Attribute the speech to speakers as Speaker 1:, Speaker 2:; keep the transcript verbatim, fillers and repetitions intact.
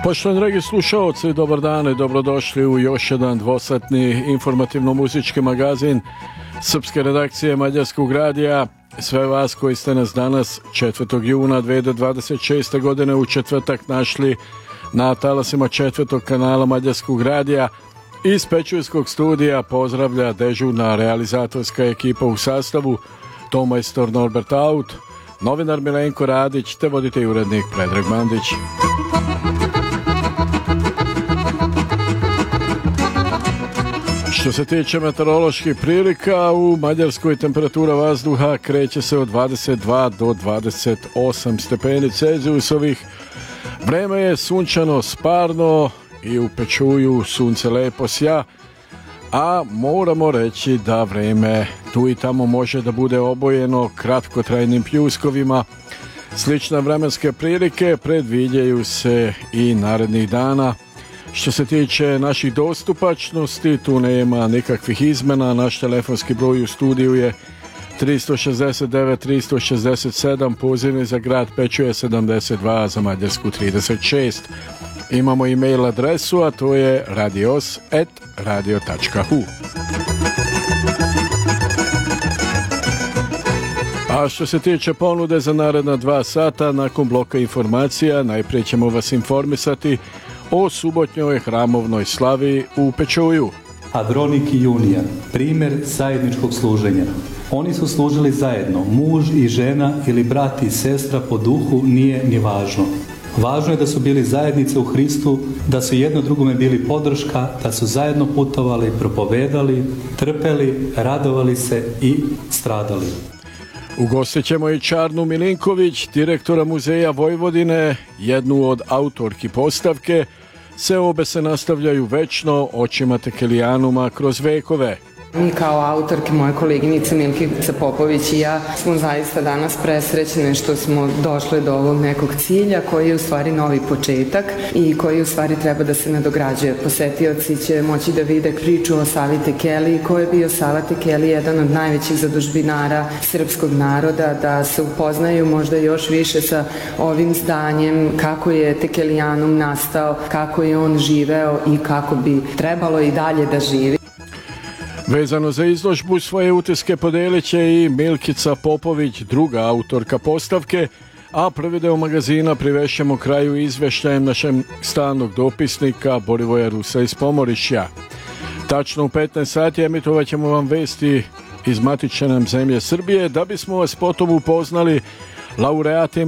Speaker 1: Poštovani dragi slušalci, dobar dan i dobrodošli u još jedan dvosatni informativno-muzički magazin srpske redakcije Mađarskog radija. Sve vas koji ste nas danas četvrtog juna dve hiljade dvadeset šeste. godine u četvrtak našli na talasima četvrtog kanala Mađarskog radija. Iz Pečujskog studija pozdravlja dežurna realizatorska ekipa u sastavu Tomajstor Norbert Aut, novinar Milenko Radić te voditelj i urednik Predrag Mandić. Što se tiče meteoroloških prilika, u Mađarskoj temperatura vazduha kreće se od dvadeset dva do dvadeset osam stepeni Celzijusovih. Vreme je sunčano, sparno i u Pečuju sunce lepo sja, a moramo reći da vreme tu i tamo može da bude obojeno kratkotrajnim pljuskovima. Slične vremenske prilike predviđaju se i narednih dana. Što se tiče naših dostupačnosti, tu nema nikakvih izmena. Naš telefonski broj u studiju je tri šest devet tri šest sedam, pozivni za grad Pečuje sedamdeset dva, a za Mađarsku trideset šest. Imamo e-mail adresu, a to je radios at radio tačka hu. A što se tiče ponude za naredna dva sata, nakon bloka informacija, najprije ćemo vas informisati o subotnjoj hramovnoj slavi u Pečuju.
Speaker 2: Adronik i Junija, primjer zajedničkog služenja. Oni su služili zajedno, muž i žena ili brat i sestra po duhu, nije ni važno. Važno je da su bili zajednice u Hristu, da su jedno drugome bili podrška, da su zajedno putovali, propovedali, trpeli, radovali se i stradali.
Speaker 1: Ugostit ćemo i Čarnu Milinković, direktora Muzeja Vojvodine, jednu od autorki postavke Se obe se nastavljaju večno očima Tekelijanuma kroz vekove.
Speaker 3: Mi kao autorke, moje koleginice Milkica Popović i ja smo zaista danas presrećne što smo došle do ovog nekog cilja koji je u stvari novi početak i koji u stvari treba da se nadograđuje. Posetioci će moći da vide priču o Savi Tekeli, ko je bio Sava Tekeli, jedan od najvećih zadužbinara srpskog naroda, da se upoznaju možda još više sa ovim zdanjem, kako je Tekelijanum nastao, kako je on živeo i kako bi trebalo i dalje da živi.
Speaker 1: Vezano za izložbu svoje utiske podelit će i Milkica Popović, druga autorka postavke, a prvi deo magazina privešćemo kraju izveštajem našem stalnog dopisnika Borivoja Rusa iz Pomorišća. Tačno u petnaest sati emitovat ćemo vam vesti iz matične nam zemlje Srbije, da bismo vas potom upoznali laureatima